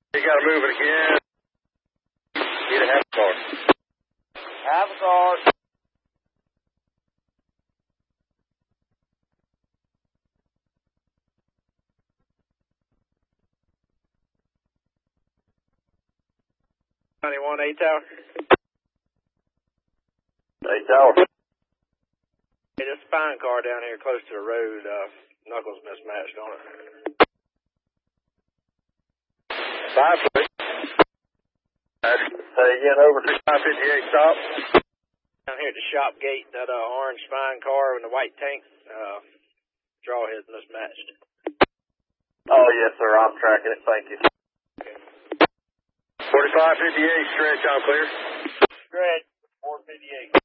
You gotta move it again. Need a half car. Half a car. One 8 tower. 8 tower. Hey, this spine car down here close to the road, knuckles mismatched on it. 5 foot. Say again, over 558 stop. Down here at the shop gate, that orange spine car with the white tank, draw head's mismatched. Oh, yes, sir. I'm tracking it. Thank you. 4558 stretch, I'm clear. Stretch, 458.